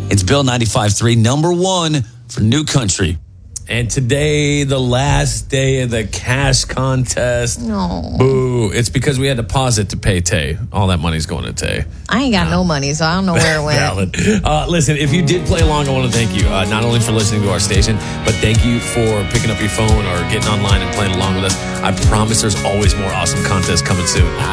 It's Bill 95.3, number one for New Country. And today, the last day of the cash contest. No. Boo. It's because we had to pause it to pay Tay. All that money's going to Tay. I ain't got no money, so I don't know where it went. Valid. Listen, if you did play along, I want to thank you. Not only for listening to our station, but thank you for picking up your phone or getting online and playing along with us. I promise there's always more awesome contests coming soon.